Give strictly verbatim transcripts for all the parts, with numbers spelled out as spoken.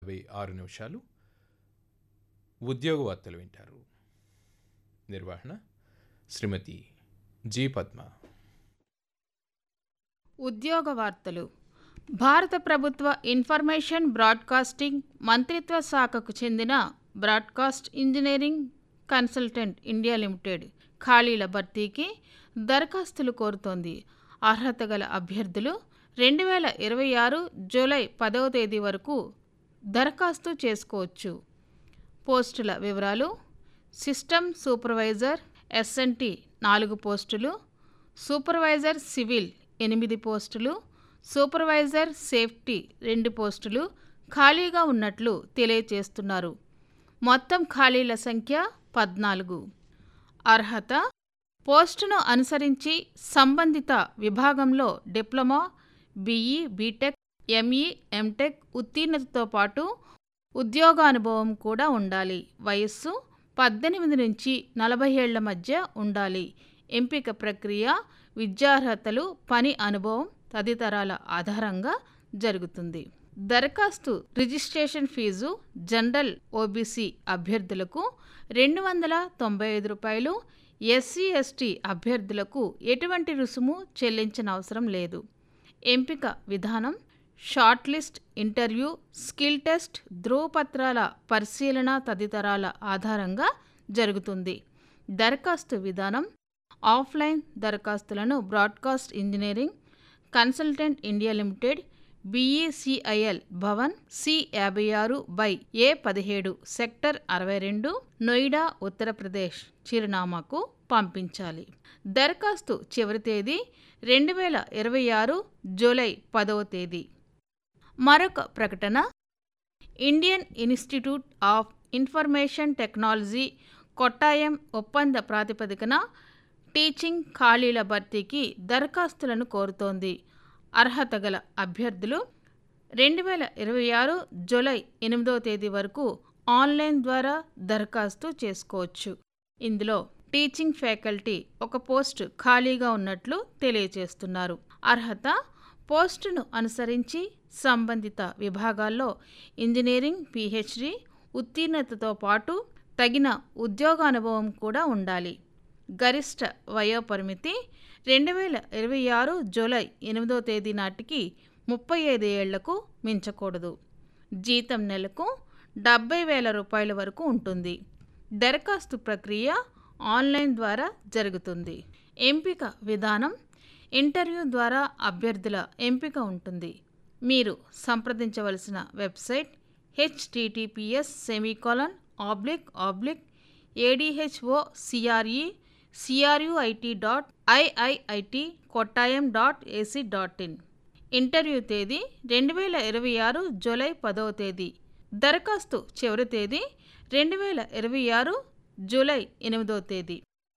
యాభై ఆరు నిమిషాలు ఉద్యోగ వార్తలు వింటారు. నిర్వహణ శ్రీమతి జి పద్మ. ఉద్యోగ వార్తలు. భారత ప్రభుత్వ ఇన్ఫర్మేషన్ బ్రాడ్కాస్టింగ్ మంత్రిత్వ శాఖకు చెందిన broadcast engineering consultant India limited ఖాళీల భర్తీకి దరఖాస్తులు కోరుతోంది. అర్హత గల అభ్యర్థులు రెండు వేల ఇరవై ఆరు జూలై పదవ తేదీ వరకు దరఖాస్తు చేసుకోవచ్చు. పోస్టుల వివరాలు: సిస్టమ్ సూపర్వైజర్ ఎస్ఎన్టీ నాలుగు పోస్టులు, సూపర్వైజర్ సివిల్ ఎనిమిది పోస్టులు, సూపర్వైజర్ సేఫ్టీ రెండు పోస్టులు ఖాళీగా ఉన్నట్లు తెలియజేస్తున్నారు. మొత్తం ఖాళీల సంఖ్య పద్నాలుగు. అర్హత: పోస్టును అనుసరించి సంబంధిత విభాగంలో diploma, BE, BTech, ME, MTech ఉత్తీర్ణతతో పాటు ఉద్యోగానుభవం కూడా ఉండాలి. వయస్సు పద్దెనిమిది నుంచి నలభై ఏళ్ల మధ్య ఉండాలి. ఎంపిక ప్రక్రియ విద్యార్హతలు, పని అనుభవం తదితరాల ఆధారంగా జరుగుతుంది. దరఖాస్తు రిజిస్ట్రేషన్ ఫీజు జనరల్ ఓబీసీ అభ్యర్థులకు రెండు వందల తొంభై ఐదు రూపాయలు, ఎస్సీ ఎస్టీ అభ్యర్థులకు ఎటువంటి రుసుము చెల్లించనవసరం లేదు. ఎంపిక విధానం short list, interview, skill test, ధ్రువపత్రాల పరిశీలన తదితరాల ఆధారంగా జరుగుతుంది. దరఖాస్తు విధానం: ఆఫ్లైన్ దరఖాస్తులను broadcast engineering consultant India limited, BECIL Bhavan, C యాభై ఆరు బై ఏ పదిహేడు, సెక్టర్ అరవై రెండు, నోయిడా, ఉత్తరప్రదేశ్ చిరునామాకు పంపించాలి. దరఖాస్తు చివరి తేదీ రెండు వేల ఇరవై ఆరు జూలై పదవ తేదీ. మరొక ప్రకటన: Indian institute of information technology Kottayam ఒప్పంద ప్రాతిపదికన టీచింగ్ ఖాళీల భర్తీకి దరఖాస్తులను కోరుతోంది. అర్హత గల అభ్యర్థులు రెండు వేల ఇరవై ఆరు జూలై ఎనిమిదవ తేదీ వరకు ఆన్లైన్ ద్వారా దరఖాస్తు చేసుకోవచ్చు. ఇందులో టీచింగ్ ఫ్యాకల్టీ ఒక పోస్టు ఖాళీగా ఉన్నట్లు తెలియజేస్తున్నారు. అర్హత: పోస్టును అనుసరించి సంబంధిత విభాగాల్లో ఇంజనీరింగ్, పీహెచ్డీ ఉత్తీర్ణతతో పాటు తగిన ఉద్యోగానుభవం కూడా ఉండాలి. గరిష్ట వయోపరిమితి రెండు వేల ఇరవై ఆరు జూలై ఎనిమిదవ తేదీ నాటికి ముప్పై ఐదు ఏళ్లకు మించకూడదు. జీతం నెలకు డెబ్బై వేల రూపాయల వరకు ఉంటుంది. దరఖాస్తు ప్రక్రియ ఆన్లైన్ ద్వారా జరుగుతుంది. ఎంపిక విధానం ఇంటర్వ్యూ ద్వారా అభ్యర్థుల ఎంపిక ఉంటుంది. మీరు సంప్రదించవలసిన website HTTPS semicolon oblique oblique ఏడిహెచ్ఓ CRE సిఆర్యుఐటి dot IIIT Kottayam dot AC dot in. Interview తేదీ రెండు వేల ఇరవై ఆరు జూలై పదవ తేదీ. దరఖాస్తు చివరి తేదీ రెండు వేల ఇరవై ఆరు జూలై ఎనిమిదవ తేదీ.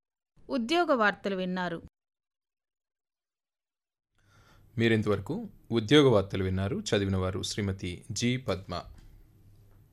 ఉద్యోగ వార్తలు విన్నారు. మీరింతవరకు ఉద్యోగ వార్తలు విన్నారు. చదివిన వారు శ్రీమతి జి పద్మ.